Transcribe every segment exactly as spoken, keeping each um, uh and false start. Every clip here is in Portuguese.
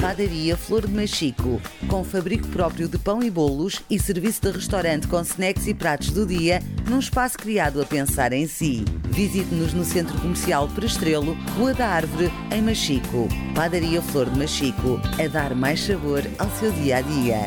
Padaria Flor de Machico, com fabrico próprio de pão e bolos e serviço de restaurante com snacks e pratos do dia, num espaço criado a pensar em si. Visite-nos no Centro Comercial Prestrelo, Rua da Árvore, em Machico. Padaria Flor de Machico, a dar mais sabor ao seu dia-a-dia.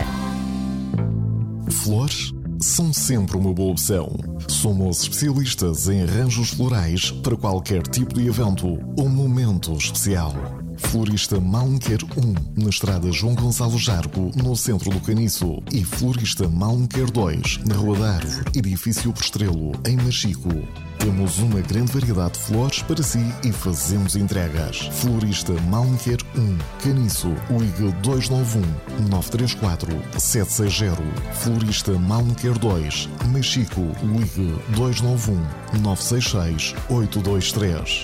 Flores são sempre uma boa opção. Somos especialistas em arranjos florais para qualquer tipo de evento ou momento especial. Florista Malmequer um, na estrada João Gonçalo Jargo, no centro do Caniço. E Florista Malmequer dois, na Rua da Árvore, edifício Prestrelo, em Machico. Temos uma grande variedade de flores para si e fazemos entregas. Florista Malmequer um, Caniço, ligue dois nove um, nove três quatro, sete seis zero. Florista Malmequer dois, Machico, ligue dois nove um, nove seis seis, oito dois três.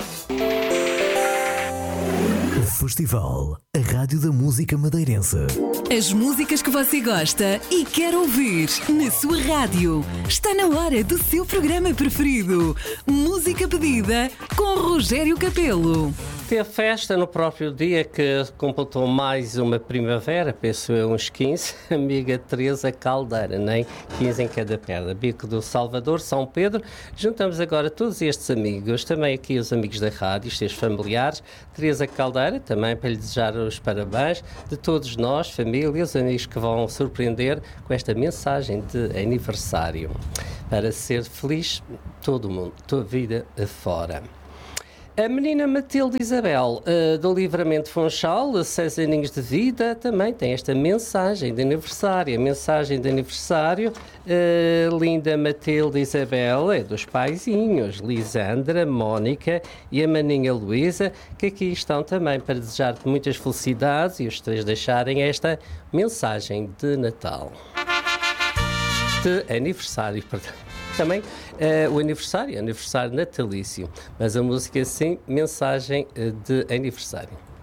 Festival, a rádio da música madeirense. As músicas que você gosta e quer ouvir na sua rádio. Está na hora do seu programa preferido. Música pedida com Rogério Capelo. Teve festa no próprio dia que completou mais uma primavera, penso eu uns quinze, amiga Teresa Caldeira, nem quinze em cada pedra. Bico do Salvador, São Pedro. Juntamos agora todos estes amigos, também aqui os amigos da rádio, os seus familiares. Teresa Caldeira, também para lhe desejar os parabéns de todos nós, famílias, amigos que vão surpreender com esta mensagem de aniversário. Para ser feliz, todo o mundo, toda a vida afora. A menina Matilde Isabel, uh, do Livramento Funchal, seis aninhos de vida, também tem esta mensagem de aniversário. A mensagem de aniversário, uh, linda Matilde Isabel, é dos paizinhos, Lisandra, Mónica e a maninha Luísa, que aqui estão também para desejar-te muitas felicidades e os três deixarem esta mensagem de Natal. De aniversário, perdão. Também uh, o aniversário, aniversário natalício, mas a música sim, mensagem uh, de aniversário.